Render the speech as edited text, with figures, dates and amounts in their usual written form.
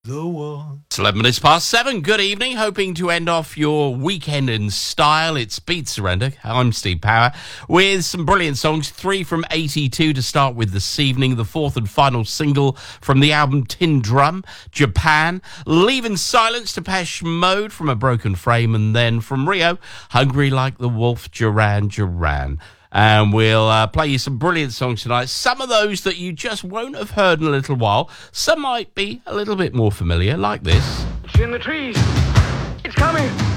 the one. It's 11 minutes past 7. Good evening. Hoping to end off your weekend in style. It's Beat Surrender. I'm Steve Power with some brilliant songs. 3 from 82 to start with this evening. The fourth and final single from the album Tin Drum, Japan. Leaving Silence, Depeche Mode from A Broken Frame. And then from Rio, Hungry Like the Wolf, Duran Duran. And we'll play you some brilliant songs tonight. Some of those that you just won't have heard in a little while. Some might be a little bit more familiar, like this. It's in the trees. It's coming.